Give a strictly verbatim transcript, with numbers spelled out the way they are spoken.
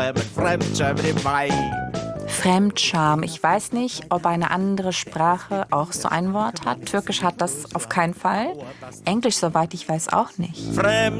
met Fremdscham in Mai. Fremdscham. Ich weiß nicht, ob eine andere Sprache auch so ein Wort hat. Türkisch hat das auf keinen Fall. Englisch, soweit ich weiß, auch nicht. Fremd